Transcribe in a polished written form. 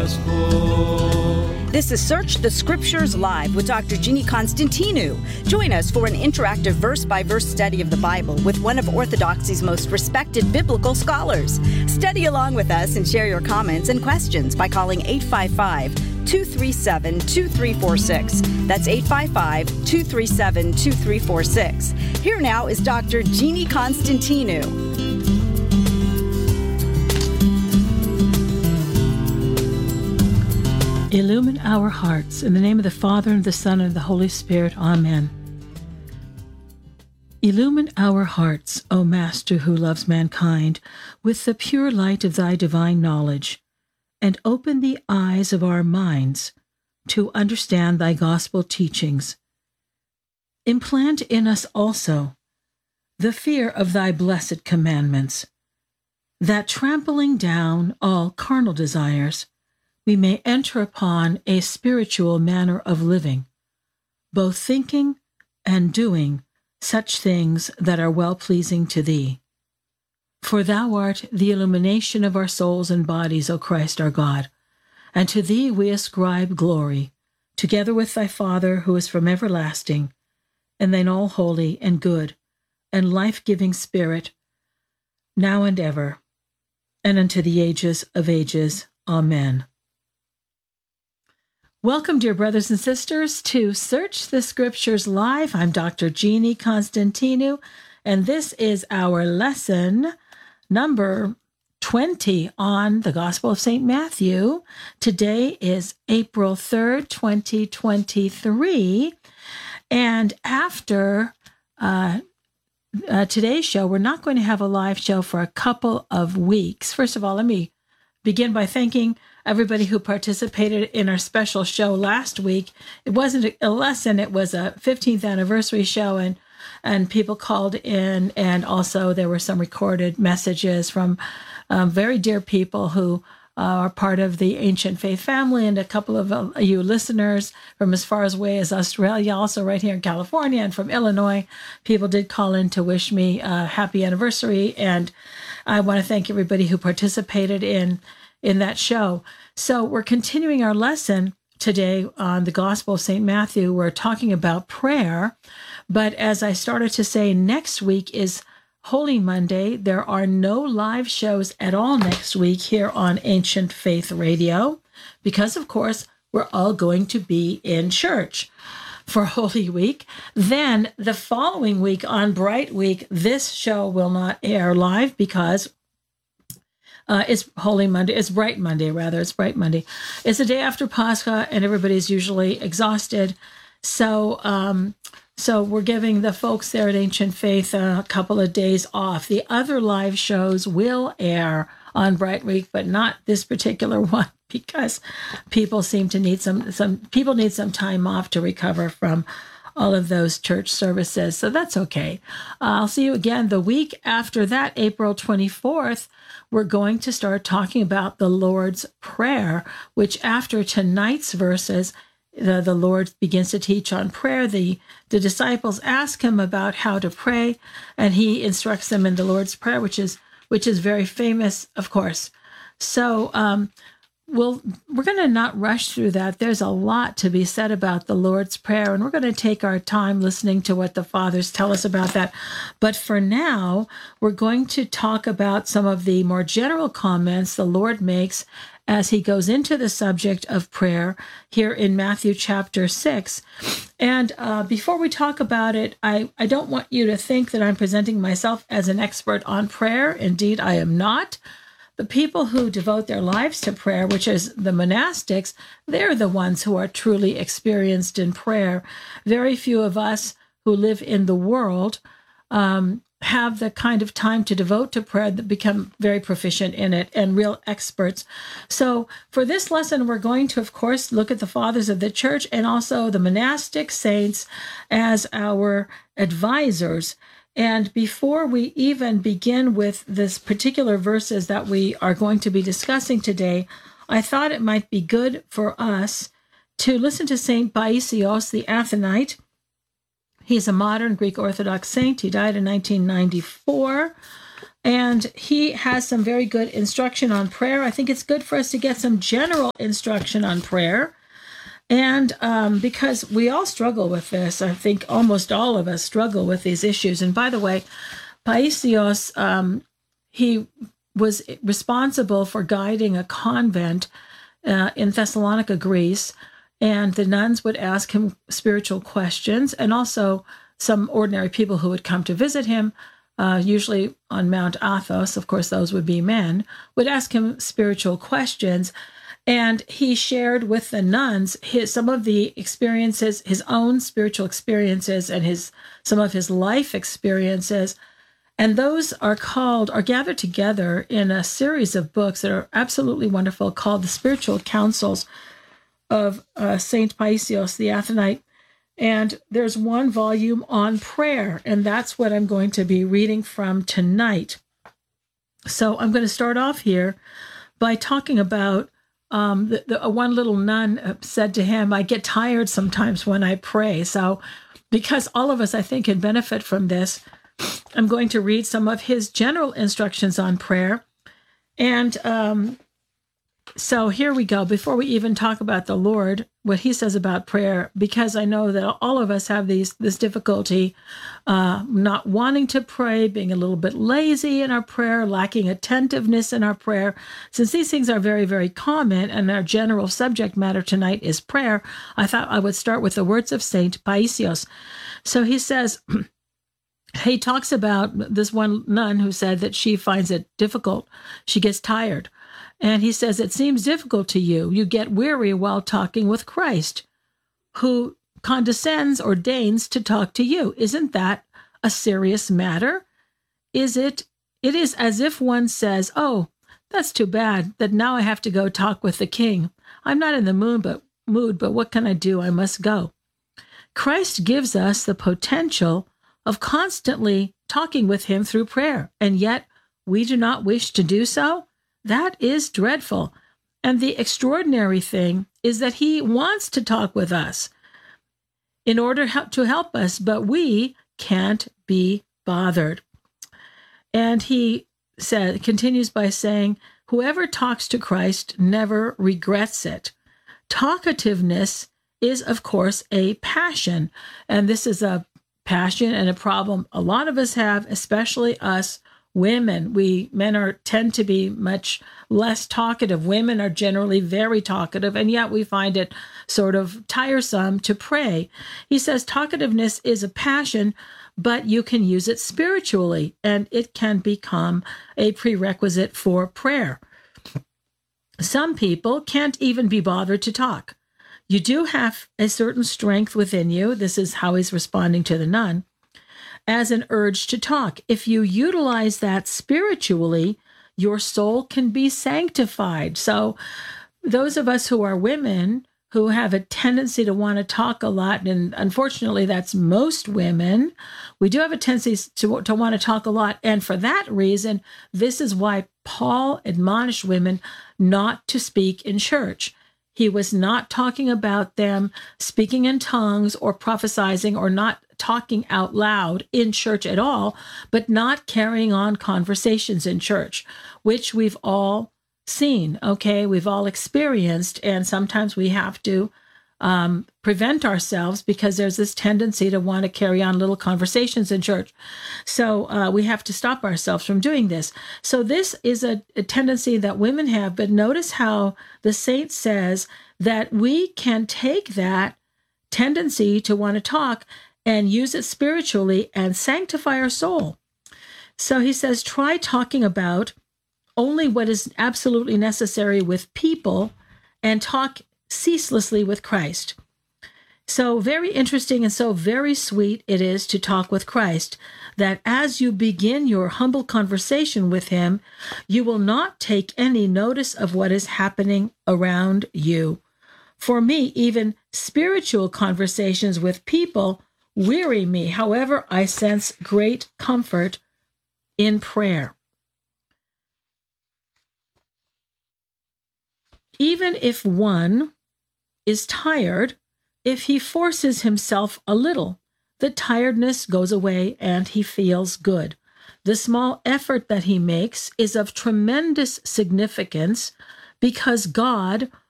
This is Search the Scriptures Live with Dr. Jeannie Constantinou. Join us for an interactive verse-by-verse study of the Bible with one of Orthodoxy's most respected biblical scholars. Study along with us and share your comments and questions by calling 855-237-2346. That's 855-237-2346. Here now is Dr. Jeannie Constantinou. Illumine our hearts. In the name of the Father, and the Son, and the Holy Spirit. Amen. Illumine our hearts, O Master who loves mankind, with the pure light of thy divine knowledge, and open the eyes of our minds to understand thy gospel teachings. Implant in us also the fear of thy blessed commandments, that trampling down all carnal desires, we may enter upon a spiritual manner of living, both thinking and doing such things that are well-pleasing to thee. For thou art the illumination of our souls and bodies, O Christ our God, and to thee we ascribe glory, together with thy Father who is from everlasting, and thine all-holy and good and life-giving Spirit, now and ever, and unto the ages of ages. Amen. Welcome, dear brothers and sisters, to Search the Scriptures Live. I'm Dr. Jeannie Constantinou, and this is our lesson number 20 on the Gospel of St. Matthew. Today is April 3rd, 2023, and after today's show, we're not going to have a live show for a couple of weeks. First of all, let me begin by thanking everybody who participated in our special show last week. It wasn't a lesson, it was a 15th anniversary show, and people called in, and also there were some recorded messages from very dear people who are part of the Ancient Faith family, and a couple of you listeners from as far away as Australia, also right here in California, and from Illinois. People did call in to wish me a happy anniversary, and I want to thank everybody who participated in that show. So we're continuing our lesson today on the Gospel of St. Matthew. We're talking about prayer, but as I started to say, next week is Holy Monday. There are no live shows at all next week here on Ancient Faith Radio because, of course, we're all going to be in church for Holy Week. Then the following week on Bright Week, this show will not air live because it's Holy Monday. It's Bright Monday, rather. It's Bright Monday. It's the day after Pascha, and everybody's usually exhausted. So we're giving the folks there at Ancient Faith a couple of days off. The other live shows will air on Bright Week, but not this particular one because people seem to need some people need some time off to recover from all of those church services. So that's okay. I'll see you again the week after that, April 24th. We're going to start talking about the Lord's Prayer, which after tonight's verses, the Lord begins to teach on prayer. The disciples ask him about how to pray, and he instructs them in the Lord's Prayer, which is very famous, of course. So we're going to not rush through that. There's a lot to be said about the Lord's Prayer, and we're going to take our time listening to what the fathers tell us about that. But for now, we're going to talk about some of the more general comments the Lord makes as he goes into the subject of prayer here in Matthew chapter 6. And before we talk about it, I don't want you to think that I'm presenting myself as an expert on prayer. Indeed, I am not. The people who devote their lives to prayer, which is the monastics, they're the ones who are truly experienced in prayer. Very few of us who live in the world have the kind of time to devote to prayer that become very proficient in it and real experts. So for this lesson, we're going to, of course, look at the fathers of the church and also the monastic saints as our advisors. And before we even begin with this particular verses that we are going to be discussing today, I thought it might be good for us to listen to Saint Paisios the Athonite. He's a modern Greek Orthodox saint. He died in 1994. And he has some very good instruction on prayer. I think it's good for us to get some general instruction on prayer. And because we all struggle with this, I think almost all of us struggle with these issues. And by the way, Paisios, he was responsible for guiding a convent in Thessalonica, Greece. And the nuns would ask him spiritual questions, and also some ordinary people who would come to visit him, usually on Mount Athos, of course, those would be men, would ask him spiritual questions. And he shared with the nuns some of the experiences, his own spiritual experiences, and some of his life experiences. And those are gathered together in a series of books that are absolutely wonderful, called The Spiritual Counsels of Saint Paisios the Athonite. And there's one volume on prayer, and that's what I'm going to be reading from tonight. So I'm going to start off here by talking about one little nun said to him, "I get tired sometimes when I pray." So because all of us, I think, can benefit from this, I'm going to read some of his general instructions on prayer. And so here we go. Before we even talk about the Lord, what he says about prayer, because I know that all of us have this difficulty not wanting to pray, being a little bit lazy in our prayer, lacking attentiveness in our prayer. Since these things are very, very common, and our general subject matter tonight is prayer, I thought I would start with the words of Saint Paisios. So he says, he talks about this one nun who said that she finds it difficult. She gets tired. And he says, "It seems difficult to you. You get weary while talking with Christ, who condescends or deigns to talk to you. Isn't that a serious matter? It is as if one says, 'Oh, that's too bad that now I have to go talk with the king. I'm not in the mood, but what can I do? I must go.' Christ gives us the potential of constantly talking with him through prayer, and yet we do not wish to do so. That is dreadful. And the extraordinary thing is that he wants to talk with us in order to help us, but we can't be bothered." And he continues by saying, "Whoever talks to Christ never regrets it." Talkativeness is, of course, a passion. And this is a passion and a problem a lot of us have, especially us women. Men tend to be much less talkative. Women are generally very talkative, and yet we find it sort of tiresome to pray. He says talkativeness is a passion, but you can use it spiritually, and it can become a prerequisite for prayer. Some people can't even be bothered to talk. You do have a certain strength within you. This is how he's responding to the nun, as an urge to talk. If you utilize that spiritually, your soul can be sanctified. So those of us who are women who have a tendency to want to talk a lot, and unfortunately that's most women, we do have a tendency to want to talk a lot. And for that reason, this is why Paul admonished women not to speak in church. He was not talking about them speaking in tongues or prophesying or not talking out loud in church at all, but not carrying on conversations in church, which we've all seen, okay? We've all experienced, and sometimes we have to prevent ourselves because there's this tendency to want to carry on little conversations in church. So we have to stop ourselves from doing this. So this is a tendency that women have, but notice how the saint says that we can take that tendency to want to talk and use it spiritually and sanctify our soul. So he says, try talking about only what is absolutely necessary with people and talk ceaselessly with Christ. So very interesting and so very sweet it is to talk with Christ, that as you begin your humble conversation with him, you will not take any notice of what is happening around you. For me, even spiritual conversations with people weary me. However, I sense great comfort in prayer. Even if one is tired, if he forces himself a little, the tiredness goes away and he feels good. The small effort that he makes is of tremendous significance because God